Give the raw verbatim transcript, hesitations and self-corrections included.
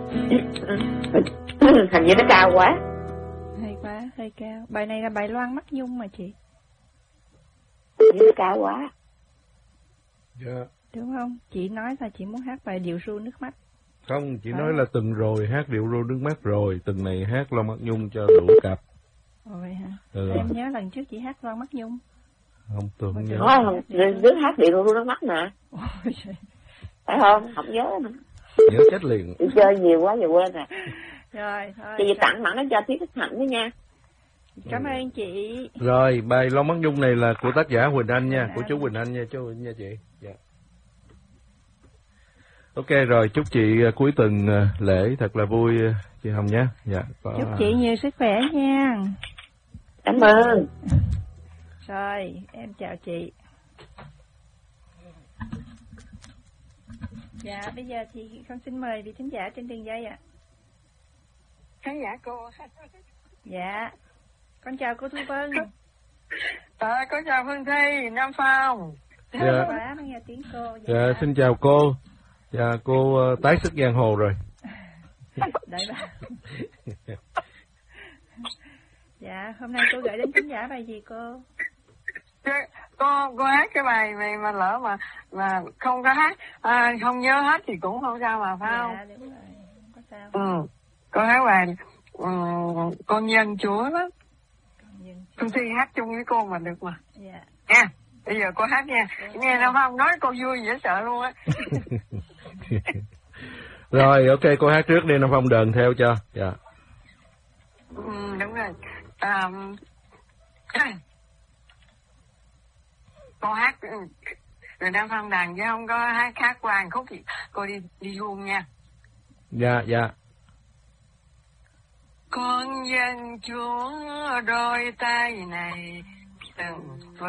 Hình như nó cao quá. Hay quá, hơi cao. Bài này là bài Loan Mắt Nhung mà chị. Hình như nó cao quá. Dạ. Đúng không? Chị nói là chị muốn hát bài Điệu Ru Nước Mắt. Không, chị Phải nói không? là từng rồi hát Điệu Ru Nước Mắt rồi, từng này hát Loan Mắt Nhung cho đủ cặp. Ồ vậy hả? Ừ. Em nhớ lần trước chị hát Loan Mắt Nhung. Không, tôi không nhớ. Nói không, đứa hát Điệu Ru Nước Mắt nè. Ôi trời. Phải không? Không nhớ nữa. Nhớ chết liền. Đi chơi nhiều quá giờ quên rồi. Rồi, thôi. Chị tặng mặn nó cho Thúy Thích Hạnh đó nha. Cảm ơn chị. Rồi, bài Loan Mắt Nhung này là của tác giả Huỳnh Anh nha, Huỳnh của Anh. chú Huỳnh Anh nha, chú nha chị. Dạ. Ok rồi, chúc chị uh, cuối tuần uh, lễ thật là vui uh, chị Hồng nhé. Dạ. Có... Chúc chị nhiều sức khỏe nha. Cảm ơn. Rồi, em chào chị. Dạ, bây giờ thì con xin mời vị thính giả trên đường dây ạ. Khán giả cô. Dạ, con chào cô Thu Vân. À, con chào Phương Thi, Nam Phong. Dạ. Quá mới nghe tiếng cô. Dạ, Dạ, xin chào cô. Dạ, cô uh, tái sức giang hồ rồi. Đợi bà. Dạ, hôm nay cô gửi đến thính giả bài gì cô? Cô cô hát cái bài này mà lỡ mà mà không có hát, à, không nhớ hết thì cũng không sao mà, phải không? Dạ, đúng rồi, không có sao. Ừ, cô hát bài um, Con Nhân Chúa đó. Phương Thi hát chung với cô mà được mà. Dạ. Nha, bây giờ cô hát nha. Dạ. Nghe Nam Phong nói cô vui dễ sợ luôn á. Rồi, ok, cô hát trước đi, Nam Phong đờn theo cho. Dạ. Ừ, đúng rồi. À, cô hát rồi Nam Phong đàn chứ không có hát khác qua một khúc gì. Cô đi đi luôn nha. Dạ, dạ. Con dân Chúa đôi tay này từng